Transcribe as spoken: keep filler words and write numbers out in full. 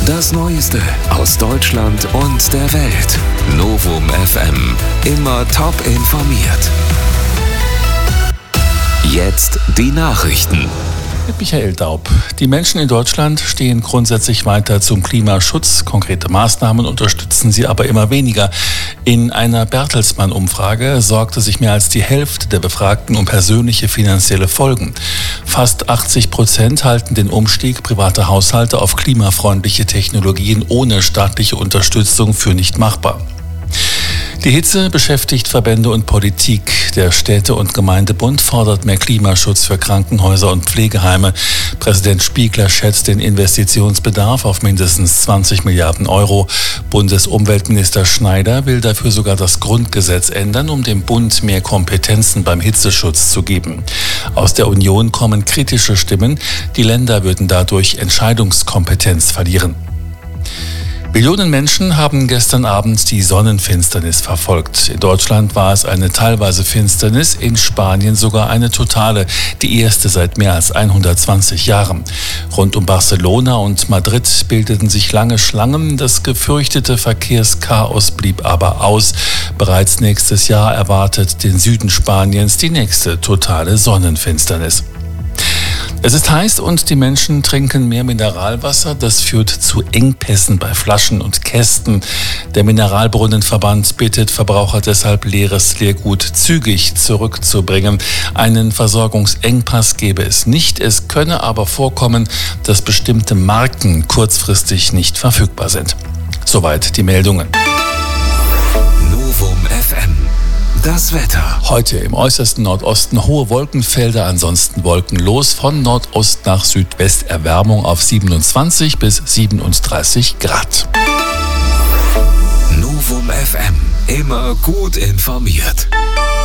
Das Neueste aus Deutschland und der Welt. Novum F M. Immer top informiert. Jetzt die Nachrichten. Mit Michael Daub. Die Menschen in Deutschland stehen grundsätzlich weiter zum Klimaschutz. Konkrete Maßnahmen unterstützen sie aber immer weniger. In einer Bertelsmann-Umfrage sorgte sich mehr als die Hälfte der Befragten um persönliche finanzielle Folgen. Fast achtzig Prozent halten den Umstieg privater Haushalte auf klimafreundliche Technologien ohne staatliche Unterstützung für nicht machbar. Die Hitze beschäftigt Verbände und Politik. Der Städte- und Gemeindebund fordert mehr Klimaschutz für Krankenhäuser und Pflegeheime. Präsident Spiegler schätzt den Investitionsbedarf auf mindestens zwanzig Milliarden Euro. Bundesumweltminister Schneider will dafür sogar das Grundgesetz ändern, um dem Bund mehr Kompetenzen beim Hitzeschutz zu geben. Aus der Union kommen kritische Stimmen. Die Länder würden dadurch Entscheidungskompetenz verlieren. Millionen Menschen haben gestern Abend die Sonnenfinsternis verfolgt. In Deutschland war es eine teilweise Finsternis, in Spanien sogar eine totale, die erste seit mehr als hundertzwanzig Jahren. Rund um Barcelona und Madrid bildeten sich lange Schlangen, das gefürchtete Verkehrschaos blieb aber aus. Bereits nächstes Jahr erwartet den Süden Spaniens die nächste totale Sonnenfinsternis. Es ist heiß und die Menschen trinken mehr Mineralwasser. Das führt zu Engpässen bei Flaschen und Kästen. Der Mineralbrunnenverband bittet Verbraucher deshalb, leeres Leergut zügig zurückzubringen. Einen Versorgungsengpass gebe es nicht. Es könne aber vorkommen, dass bestimmte Marken kurzfristig nicht verfügbar sind. Soweit die Meldungen. Novum F M. Das Wetter. Heute im äußersten Nordosten hohe Wolkenfelder, ansonsten wolkenlos. Von Nordost nach Südwest Erwärmung auf siebenundzwanzig bis siebenunddreißig Grad. Novum F M. Immer gut informiert.